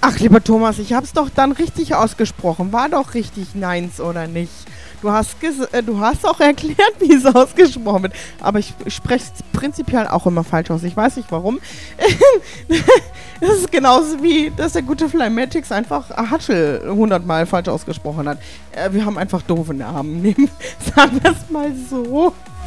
Ach, lieber Thomas, ich hab's doch dann richtig ausgesprochen. War doch richtig Neins, oder nicht? Du hast auch erklärt, wie es ausgesprochen wird. Aber ich spreche es prinzipiell auch immer falsch aus. Ich weiß nicht warum. Das ist genauso wie, dass der gute Flymatics einfach Hatschel 100-mal falsch ausgesprochen hat. Wir haben einfach doofe Namen. Sagen wir es mal so.